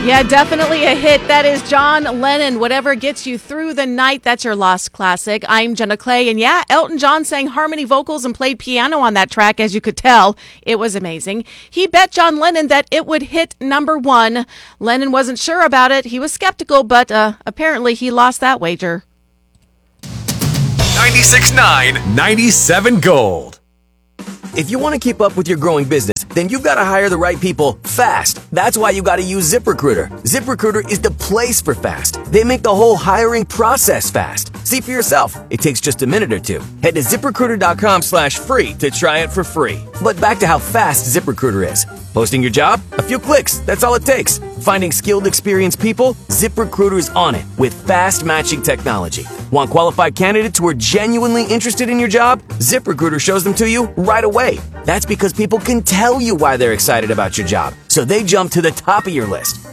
Yeah, definitely a hit. That is John Lennon. Whatever gets you through the night, that's your lost classic. I'm Jenna Clay, and yeah, Elton John sang harmony vocals and played piano on that track, as you could tell. It was amazing. He bet John Lennon that it would hit number one. Lennon wasn't sure about it. He was skeptical, but apparently he lost that wager. 96.9, 97 Gold. If you want to keep up with your growing business, then you've got to hire the right people fast. That's why you got to use ZipRecruiter. ZipRecruiter is the place for fast. They make the whole hiring process fast. See for yourself. It takes just a minute or two. Head to ZipRecruiter.com/free to try it for free. But back to how fast ZipRecruiter is. Posting your job? A few clicks. That's all it takes. Finding skilled, experienced people? ZipRecruiter is on it with fast matching technology. Want qualified candidates who are genuinely interested in your job? ZipRecruiter shows them to you right away. That's because people can tell you why they're excited about your job, so they jump to the top of your list.